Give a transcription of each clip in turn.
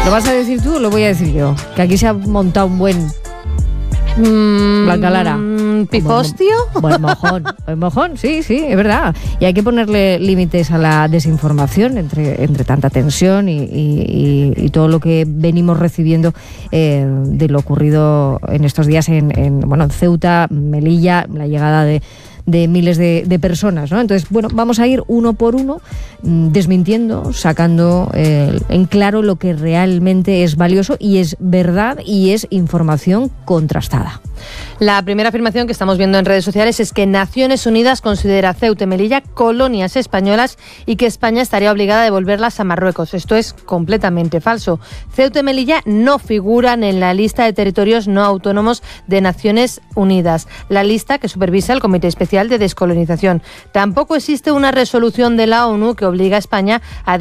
¿Lo vas a decir tú o lo voy a decir yo? Que aquí se ha montado un buen... Blanca Lara. ¿Pifostio? Buen mojón, sí, es verdad. Y hay que ponerle límites a la desinformación entre tanta tensión y todo lo que venimos recibiendo de lo ocurrido en estos días en Ceuta, Melilla, la llegada de miles de personas, ¿no? Entonces, bueno, vamos a ir uno por uno desmintiendo, sacando en claro lo que realmente es valioso y es verdad y es información contrastada. La primera afirmación que estamos viendo en redes sociales es que Naciones Unidas considera Ceuta y Melilla colonias españolas y que España estaría obligada a devolverlas a Marruecos. Esto es completamente falso. Ceuta y Melilla no figuran en la lista de territorios no autónomos de Naciones Unidas, la lista que supervisa el Comité Especial de Descolonización. Tampoco existe una resolución de la ONU que obliga a España a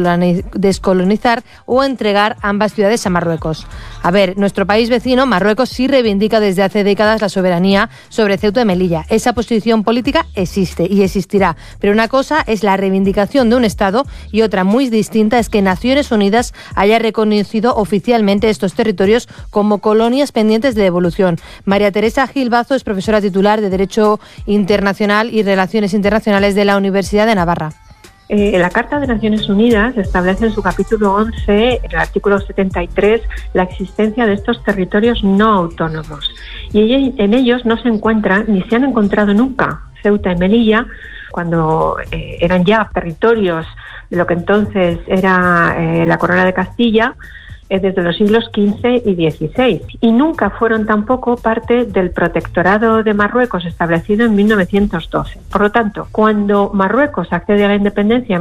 descolonizar o entregar ambas ciudades a Marruecos. A ver, nuestro país vecino, Marruecos, sí reivindica desde hace décadas la soberanía sobre Ceuta y Melilla. Esa posición política existe y existirá, pero una cosa es la reivindicación de un Estado y otra muy distinta es que Naciones Unidas haya reconocido oficialmente estos territorios como colonias pendientes de devolución. María Teresa Gil Bazo es profesora titular de Derecho Internacional y Relaciones Internacionales de la Universidad de Navarra. La Carta de Naciones Unidas establece en su capítulo 11, en el artículo 73, la existencia de estos territorios no autónomos. Y en ellos no se encuentran, ni se han encontrado nunca, Ceuta y Melilla, cuando eran ya territorios de lo que entonces era la Corona de Castilla, desde los siglos XV y XVI, y nunca fueron tampoco parte del protectorado de Marruecos establecido en 1912. Por lo tanto, cuando Marruecos accede a la independencia en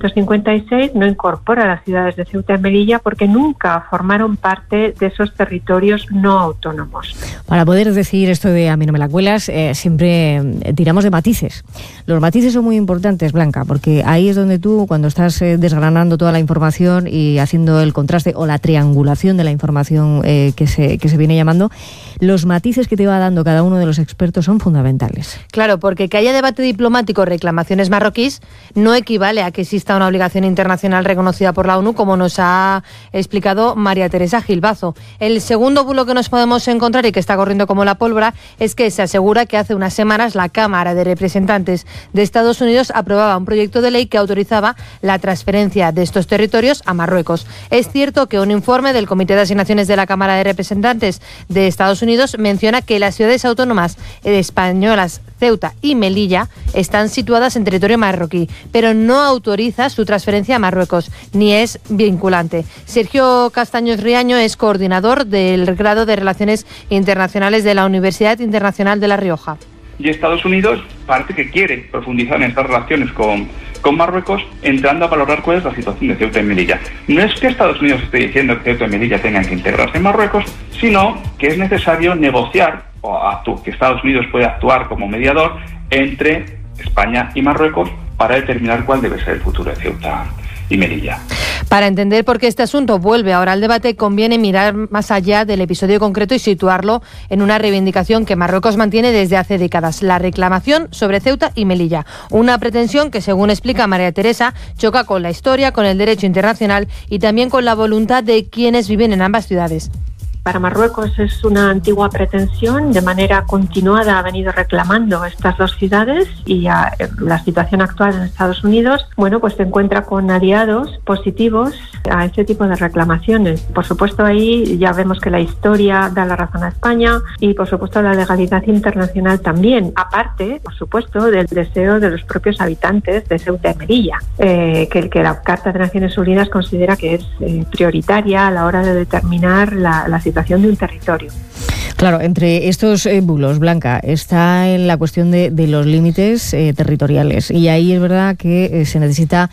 1956, no incorpora las ciudades de Ceuta y Melilla porque nunca formaron parte de esos territorios no autónomos. Para poder decir esto de a mí no me la cuelas, siempre tiramos de matices. Los matices son muy importantes, Blanca, porque ahí es donde tú, cuando estás desgranando toda la información y haciendo el contraste o la triangulación de la información que se viene llamando, los matices que te va dando cada uno de los expertos son fundamentales. Claro, porque que haya debate diplomático o reclamaciones marroquíes no equivale a que exista una obligación internacional reconocida por la ONU, como nos ha explicado María Teresa Gil Bazo. El segundo bulo que nos podemos encontrar y que está corriendo como la pólvora es que se asegura que hace unas semanas la Cámara de Representantes de Estados Unidos aprobaba un proyecto de ley que autorizaba la transferencia de estos territorios a Marruecos. Es cierto que un informe del Comité de Asignaciones de la Cámara de Representantes de Estados Unidos menciona que las ciudades autónomas españolas Ceuta y Melilla están situadas en territorio marroquí, pero no autoriza su transferencia a Marruecos, ni es vinculante. Sergio Castaños Riaño es coordinador del grado de Relaciones Internacionales de la Universidad Internacional de La Rioja. Y Estados Unidos parece que quiere profundizar en estas relaciones con Marruecos, entrando a valorar cuál es la situación de Ceuta y Melilla. No es que Estados Unidos esté diciendo que Ceuta y Melilla tengan que integrarse en Marruecos, sino que es necesario negociar, que Estados Unidos puede actuar como mediador entre España y Marruecos para determinar cuál debe ser el futuro de Ceuta y Melilla. Para entender por qué este asunto vuelve ahora al debate, conviene mirar más allá del episodio concreto y situarlo en una reivindicación que Marruecos mantiene desde hace décadas, la reclamación sobre Ceuta y Melilla. Una pretensión que, según explica María Teresa, choca con la historia, con el derecho internacional y también con la voluntad de quienes viven en ambas ciudades. Para Marruecos es una antigua pretensión, de manera continuada ha venido reclamando estas dos ciudades y la situación actual en Estados Unidos, pues se encuentra con aliados positivos a ese tipo de reclamaciones. Por supuesto ahí ya vemos que la historia da la razón a España y por supuesto la legalidad internacional también, aparte por supuesto del deseo de los propios habitantes de Ceuta y Melilla, que la Carta de Naciones Unidas considera que es prioritaria a la hora de determinar la situación de un territorio. Claro, entre estos bulos, Blanca, está en la cuestión de los límites territoriales y ahí es verdad que se necesita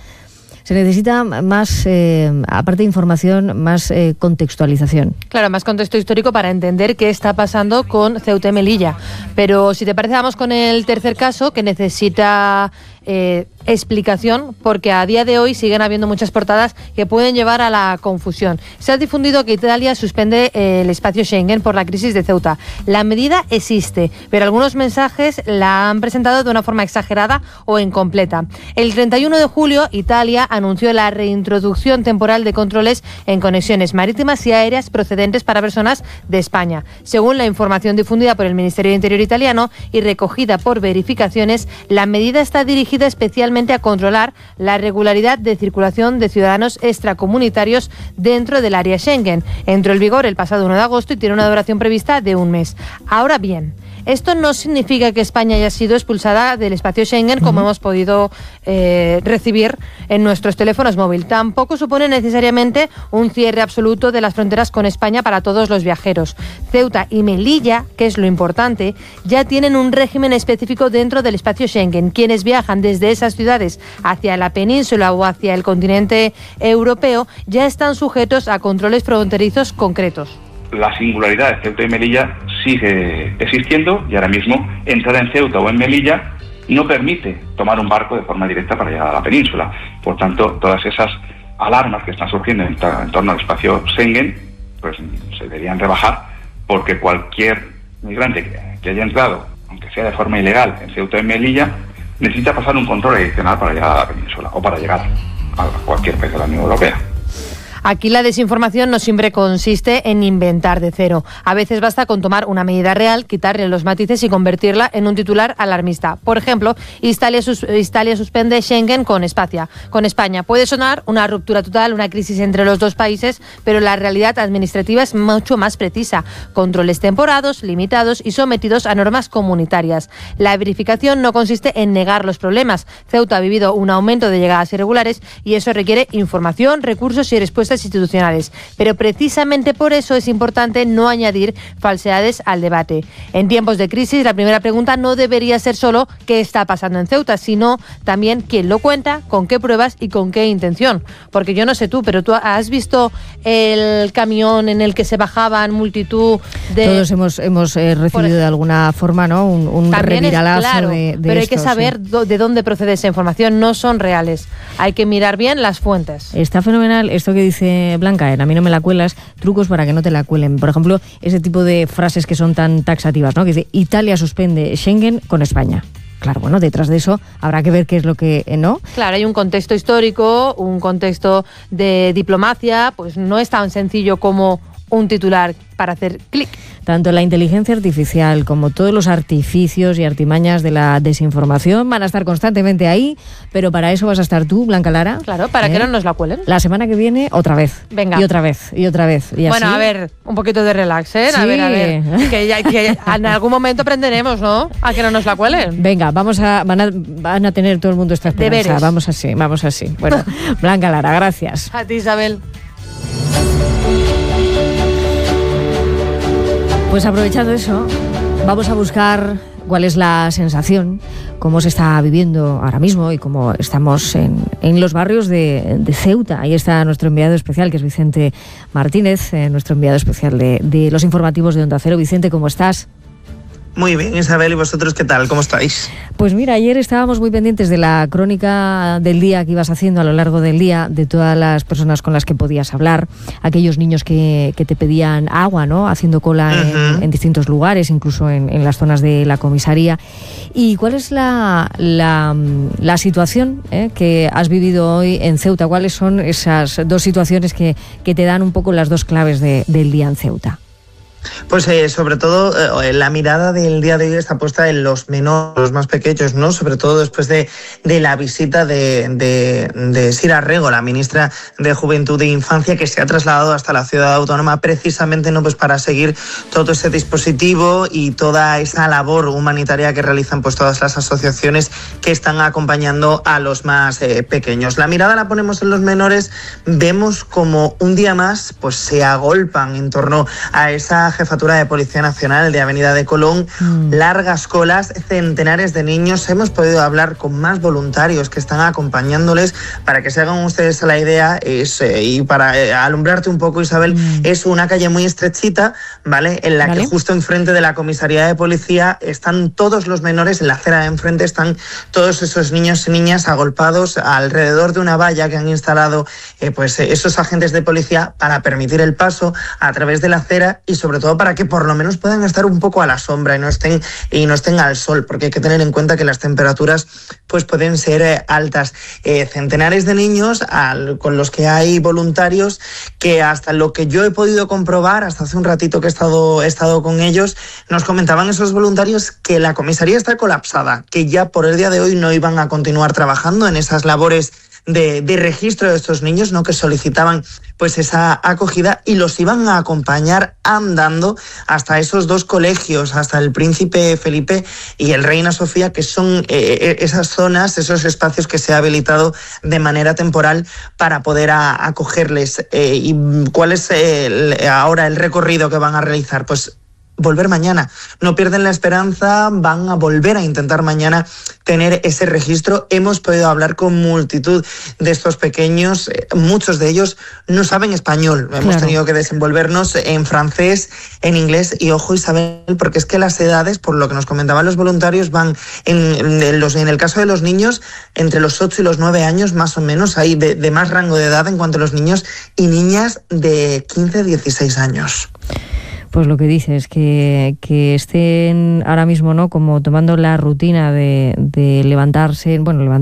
más, aparte de información, más contextualización. Claro, más contexto histórico para entender qué está pasando con Ceuta y Melilla. Pero si te parece, vamos con el tercer caso, que necesita explicación, porque a día de hoy siguen habiendo muchas portadas que pueden llevar a la confusión. Se ha difundido que Italia suspende el espacio Schengen por la crisis de Ceuta. La medida existe, pero algunos mensajes la han presentado de una forma exagerada o incompleta. El 31 de julio, Italia anunció la reintroducción temporal de controles en conexiones marítimas y aéreas procedentes para personas de España. Según la información difundida por el Ministerio de Interior italiano y recogida por verificaciones, la medida está dirigida especialmente a controlar la regularidad de circulación de ciudadanos extracomunitarios dentro del área Schengen. Entró en vigor el pasado 1 de agosto y tiene una duración prevista de un mes. Ahora bien, esto no significa que España haya sido expulsada del espacio Schengen, como hemos podido recibir en nuestros teléfonos móviles. Tampoco supone necesariamente un cierre absoluto de las fronteras con España para todos los viajeros. Ceuta y Melilla, que es lo importante, ya tienen un régimen específico dentro del espacio Schengen. Quienes viajan desde esas ciudades hacia la península o hacia el continente europeo ya están sujetos a controles fronterizos concretos. La singularidad de Ceuta y Melilla sigue existiendo y ahora mismo entrar en Ceuta o en Melilla no permite tomar un barco de forma directa para llegar a la península. Por tanto, todas esas alarmas que están surgiendo en torno al espacio Schengen pues se deberían rebajar, porque cualquier migrante que haya entrado, aunque sea de forma ilegal, en Ceuta y Melilla, necesita pasar un control adicional para llegar a la península o para llegar a cualquier país de la Unión Europea. Aquí la desinformación no siempre consiste en inventar de cero. A veces basta con tomar una medida real, quitarle los matices y convertirla en un titular alarmista. Por ejemplo, Italia suspende Schengen con España. Puede sonar una ruptura total, una crisis entre los dos países, pero la realidad administrativa es mucho más precisa. Controles temporados, limitados y sometidos a normas comunitarias. La verificación no consiste en negar los problemas. Ceuta ha vivido un aumento de llegadas irregulares y eso requiere información, recursos y respuestas institucionales, pero precisamente por eso es importante no añadir falsedades al debate. En tiempos de crisis, la primera pregunta no debería ser solo qué está pasando en Ceuta, sino también quién lo cuenta, con qué pruebas y con qué intención. Porque yo no sé tú, pero tú has visto el camión en el que se bajaban multitud de... Todos hemos recibido de alguna forma, ¿no? un reviralazo, claro, de pero hay esto, que saber de dónde procede esa información. No son reales. Hay que mirar bien las fuentes. Está fenomenal esto que dice Blanca, a mí no me la cuelas, trucos para que no te la cuelen. Por ejemplo, ese tipo de frases que son tan taxativas, ¿no? Que dice, Italia suspende Schengen con España. Claro, bueno, detrás de eso habrá que ver qué es lo que no. Claro, hay un contexto histórico, un contexto de diplomacia, pues no es tan sencillo como un titular para hacer clic. Tanto la inteligencia artificial como todos los artificios y artimañas de la desinformación van a estar constantemente ahí, pero para eso vas a estar tú, Blanca Lara. Claro, para que no nos la cuelen. La semana que viene, otra vez. Venga. Y otra vez, y otra vez. Y bueno, así. a ver, un poquito de relax, ¿eh? Sí. A ver. Que en algún momento aprenderemos, ¿no? A que no nos la cuelen. Venga, van a tener todo el mundo esta esperanza. Deberes. Vamos así. Bueno, Blanca Lara, gracias. A ti, Isabel. Pues aprovechando eso, vamos a buscar cuál es la sensación, cómo se está viviendo ahora mismo y cómo estamos en los barrios de Ceuta. Ahí está nuestro enviado especial, que es Vicente Martínez, nuestro enviado especial de los informativos de Onda Cero. Vicente, ¿cómo estás? Muy bien, Isabel, ¿y vosotros qué tal? ¿Cómo estáis? Pues mira, ayer estábamos muy pendientes de la crónica del día que ibas haciendo a lo largo del día, de todas las personas con las que podías hablar, aquellos niños que te pedían agua, ¿no? Haciendo cola en distintos lugares, incluso en las zonas de la comisaría. ¿Y cuál es la situación que has vivido hoy en Ceuta? ¿Cuáles son esas dos situaciones que te dan un poco las dos claves del día en Ceuta? Pues sobre todo la mirada del día de hoy está puesta en los menores, los más pequeños, ¿no? Sobre todo después de la visita de Sira Rego, la ministra de Juventud e Infancia, que se ha trasladado hasta la ciudad autónoma precisamente, ¿no? Pues para seguir todo ese dispositivo y toda esa labor humanitaria que realizan pues todas las asociaciones que están acompañando a los más pequeños. La mirada la ponemos en los menores, vemos como un día más pues se agolpan en torno a esa la Jefatura de Policía Nacional de Avenida de Colón, largas colas, centenares de niños. Hemos podido hablar con más voluntarios que están acompañándoles. Para que se hagan ustedes a la idea, y para alumbrarte un poco, Isabel, es una calle muy estrechita, ¿vale? En la que justo enfrente de la comisaría de policía están todos los menores, en la acera de enfrente están todos esos niños y niñas agolpados alrededor de una valla que han instalado esos agentes de policía para permitir el paso a través de la acera y sobre todo para que por lo menos puedan estar un poco a la sombra y no estén al sol, porque hay que tener en cuenta que las temperaturas pues pueden ser altas. Centenares de niños con los que hay voluntarios que, hasta lo que yo he podido comprobar, hasta hace un ratito que he estado con ellos, nos comentaban esos voluntarios que la comisaría está colapsada, que ya por el día de hoy no iban a continuar trabajando en esas labores de registro de estos niños, ¿no?, que solicitaban pues esa acogida, y los iban a acompañar andando hasta esos dos colegios, hasta el Príncipe Felipe y el Reina Sofía, que son esas zonas, esos espacios que se ha habilitado de manera temporal para poder acogerles. ¿Y cuál es ahora el recorrido que van a realizar? Pues volver mañana. No pierden la esperanza, van a volver a intentar mañana tener ese registro. Hemos podido hablar con multitud de estos pequeños, muchos de ellos no saben español. Hemos tenido que desenvolvernos en francés, en inglés, y ojo, Isabel, porque es que las edades, por lo que nos comentaban los voluntarios, van en el caso de los niños, entre los 8 y los 9 años, más o menos, hay de más rango de edad en cuanto a los niños y niñas de 15, 16 años. Pues lo que dices, que estén ahora mismo, ¿no?, como tomando la rutina de levantarse,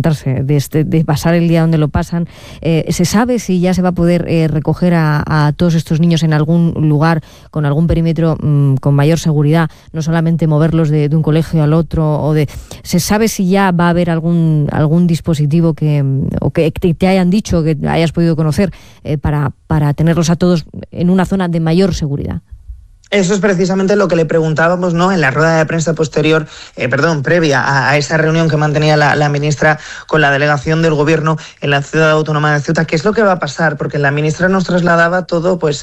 de pasar el día donde lo pasan. ¿Se sabe si ya se va a poder recoger a todos estos niños en algún lugar, con algún perímetro con mayor seguridad, no solamente moverlos de un colegio al otro? ¿Se sabe si ya va a haber algún dispositivo que te hayan dicho, que hayas podido conocer, para tenerlos a todos en una zona de mayor seguridad? Eso es precisamente lo que le preguntábamos, ¿no?, en la rueda de prensa previa a esa reunión que mantenía la ministra con la delegación del gobierno en la ciudad autónoma de Ceuta. ¿Qué es lo que va a pasar? Porque la ministra nos trasladaba todo pues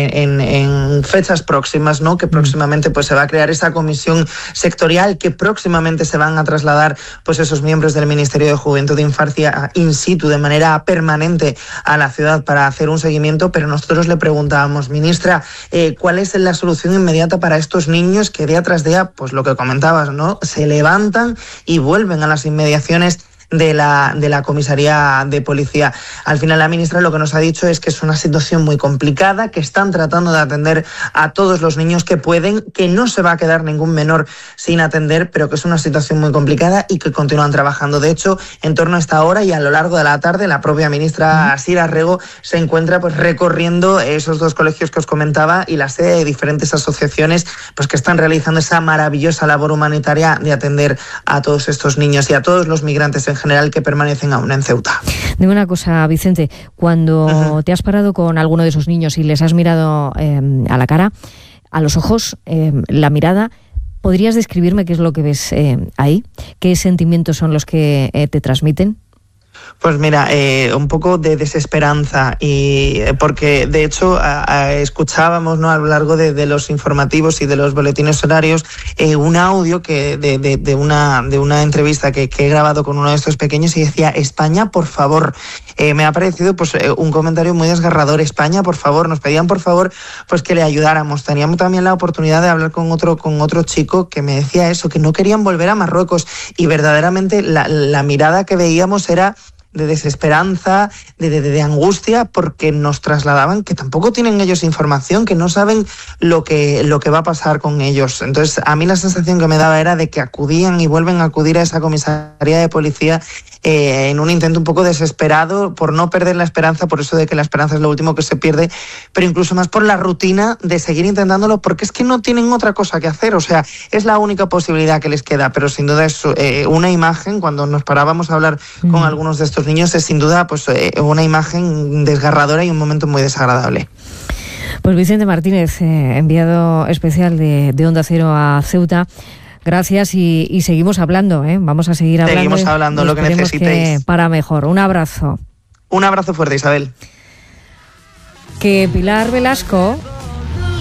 en fechas próximas, ¿no?, que próximamente pues se va a crear esa comisión sectorial, que próximamente se van a trasladar pues esos miembros del Ministerio de Juventud e Infancia in situ, de manera permanente, a la ciudad para hacer un seguimiento. Pero nosotros le preguntábamos: ministra, ¿cuál es la solución inmediata para estos niños que día tras día, pues lo que comentabas, ¿no?, se levantan y vuelven a las inmediaciones de la comisaría de policía? Al final, la ministra lo que nos ha dicho es que es una situación muy complicada, que están tratando de atender a todos los niños que pueden, que no se va a quedar ningún menor sin atender, pero que es una situación muy complicada y que continúan trabajando. De hecho, en torno a esta hora y a lo largo de la tarde, la propia ministra Sira Rego se encuentra pues recorriendo esos dos colegios que os comentaba y la sede de diferentes asociaciones pues que están realizando esa maravillosa labor humanitaria de atender a todos estos niños y a todos los migrantes en general que permanecen aún en Ceuta. Dime una cosa, Vicente, cuando te has parado con alguno de esos niños y les has mirado a la cara, a los ojos, la mirada, ¿podrías describirme qué es lo que ves ahí? ¿Qué sentimientos son los que te transmiten? Pues mira, un poco de desesperanza, y porque de hecho escuchábamos, ¿no?, a lo largo de los informativos y de los boletines horarios un audio que de una entrevista que he grabado con uno de estos pequeños, y decía: España, por favor. Me ha parecido pues un comentario muy desgarrador. España, por favor. Nos pedían por favor pues que le ayudáramos. Teníamos también la oportunidad de hablar con otro chico que me decía eso, que no querían volver a Marruecos, y verdaderamente la mirada que veíamos era de desesperanza, de angustia, porque nos trasladaban que tampoco tienen ellos información, que no saben lo que va a pasar con ellos. Entonces, a mí la sensación que me daba era de que acudían y vuelven a acudir a esa comisaría de policía en un intento un poco desesperado por no perder la esperanza, por eso de que la esperanza es lo último que se pierde, pero incluso más por la rutina de seguir intentándolo, porque es que no tienen otra cosa que hacer. O sea, es la única posibilidad que les queda, pero sin duda es una imagen, cuando nos parábamos a hablar con algunos de estos niños, es sin duda pues una imagen desgarradora y un momento muy desagradable. Pues Vicente Martínez, enviado especial de Onda Cero a Ceuta, gracias, y seguimos hablando, vamos a seguir hablando. Seguimos hablando lo que necesitéis. Que para mejor. Un abrazo. Un abrazo fuerte, Isabel. Que Pilar Velasco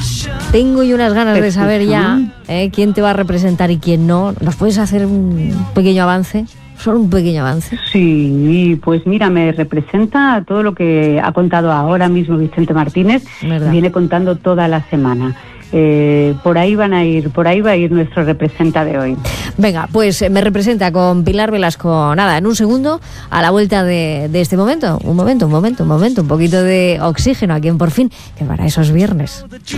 Tengo yo unas ganas de saber ya quién te va a representar y quién no. ¿Nos puedes hacer un pequeño avance? Solo un pequeño avance. Sí, pues mira, me representa todo lo que ha contado ahora mismo Vicente Martínez. ¿Verdad? Viene contando toda la semana. Por ahí va a ir nuestro representa de hoy. Venga, pues me representa con Pilar Velasco, nada, en un segundo, a la vuelta de este momento. Un momento, un poquito de oxígeno aquí en Por Fin, que para esos viernes.